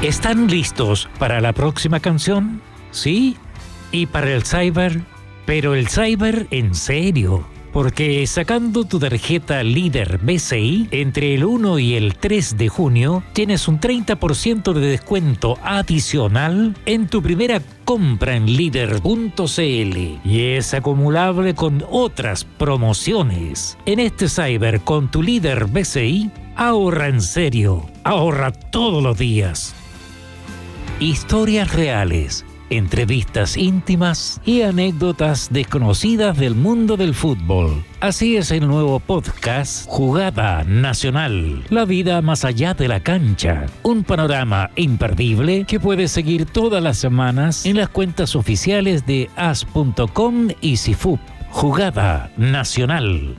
¿Están listos para la próxima canción? ¿Sí? ¿Y para el cyber? Pero el cyber en serio. Porque sacando tu tarjeta Líder BCI, entre el 1 y el 3 de junio, tienes un 30% de descuento adicional en tu primera compra en Líder.cl. Y es acumulable con otras promociones. En este cyber con tu Líder BCI, ahorra en serio. Ahorra todos los días. Historias reales, entrevistas íntimas y anécdotas desconocidas del mundo del fútbol. Así es el nuevo podcast Jugada Nacional, la vida más allá de la cancha. Un panorama imperdible que puedes seguir todas las semanas en las cuentas oficiales de as.com y Cifut. Jugada Nacional.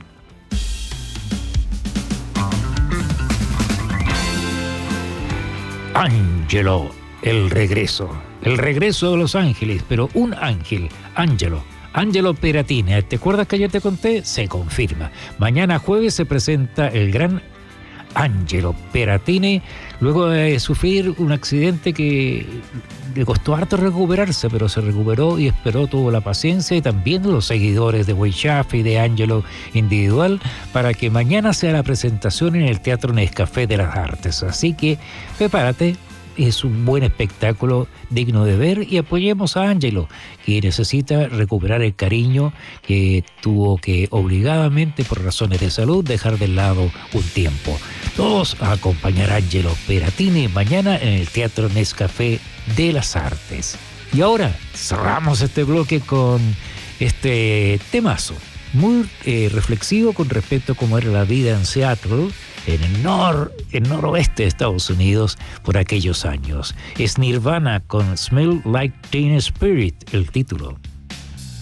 Ángelo, el regreso de Los Ángeles, pero un ángel, Angelo Peratini. ¿Te acuerdas que ayer te conté? Se confirma. Mañana jueves se presenta el gran Angelo Peratini, luego de sufrir un accidente que le costó harto recuperarse, pero se recuperó y esperó, tuvo la paciencia y también los seguidores de Weishaf y de Angelo individual para que mañana sea la presentación en el Teatro Nescafé de las Artes. Así que prepárate. Es un buen espectáculo digno de ver y apoyemos a Angelo, que necesita recuperar el cariño que tuvo que obligadamente por razones de salud dejar de lado un tiempo. Todos a acompañar a Angelo Peratini mañana en el Teatro Nescafé de las Artes. Y ahora cerramos este bloque con este temazo, muy reflexivo con respecto a cómo era la vida en Seattle, en el noroeste de Estados Unidos por aquellos años. Es Nirvana con Smell Like Teen Spirit, el título.